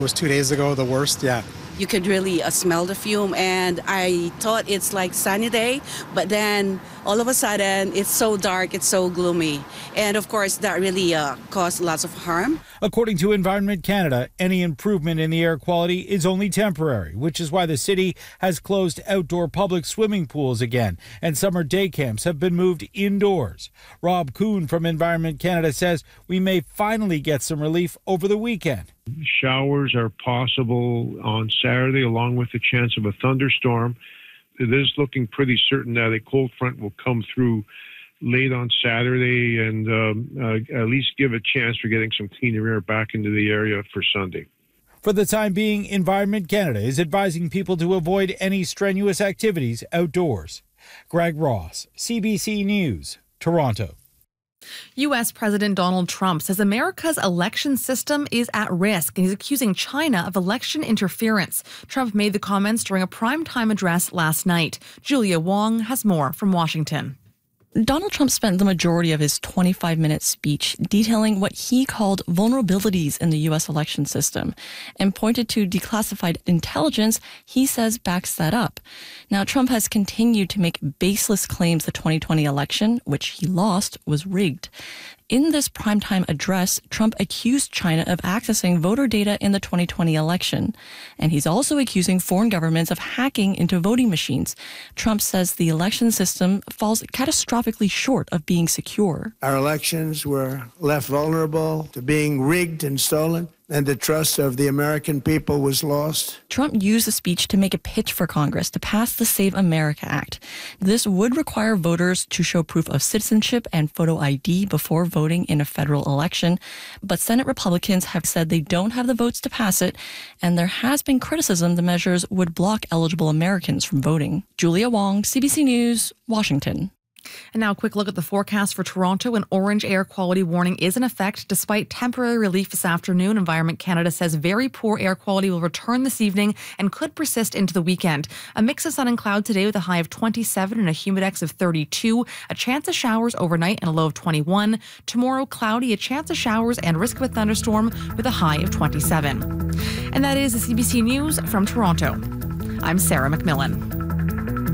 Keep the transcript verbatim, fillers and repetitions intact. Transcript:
was two days ago the worst, yeah. You could really uh, smell the fume, and I thought it's like sunny day, but then all of a sudden it's so dark, it's so gloomy. And of course, that really uh, caused lots of harm. According to Environment Canada, any improvement in the air quality is only temporary, which is why the city has closed outdoor public swimming pools again, and summer day camps have been moved indoors. Rob Kuhn from Environment Canada says we may finally get some relief over the weekend. Showers are possible on Saturday, along with the chance of a thunderstorm. It is looking pretty certain that a cold front will come through late on Saturday and um, uh, at least give a chance for getting some cleaner air back into the area for Sunday. For the time being, Environment Canada is advising people to avoid any strenuous activities outdoors. Greg Ross, C B C News, Toronto. U S. President Donald Trump says America's election system is at risk, and he's accusing China of election interference. Trump made the comments during a primetime address last night. Julia Wong has more from Washington. Donald Trump spent the majority of his twenty-five minute speech detailing what he called vulnerabilities in the U S election system and pointed to declassified intelligence he says backs that up. Now, Trump has continued to make baseless claims the twenty twenty election, which he lost, was rigged. In this primetime address, Trump accused China of accessing voter data in the twenty twenty election. And he's also accusing foreign governments of hacking into voting machines. Trump says the election system falls catastrophically short of being secure. Our elections were left vulnerable to being rigged and stolen, and the trust of the American people was lost. Trump used the speech to make a pitch for Congress to pass the Save America Act. This would require voters to show proof of citizenship and photo I D before voting in a federal election. But Senate Republicans have said they don't have the votes to pass it, and there has been criticism the measures would block eligible Americans from voting. Julia Wong, C B C News, Washington. And now a quick look at the forecast for Toronto. An orange air quality warning is in effect despite temporary relief this afternoon. Environment Canada says very poor air quality will return this evening and could persist into the weekend. A mix of sun and cloud today with a high of twenty-seven and a humidex of thirty-two. A chance of showers overnight and a low of twenty-one. Tomorrow, cloudy, a chance of showers and risk of a thunderstorm with a high of twenty-seven. And that is the C B C News from Toronto. I'm Sarah McMillan.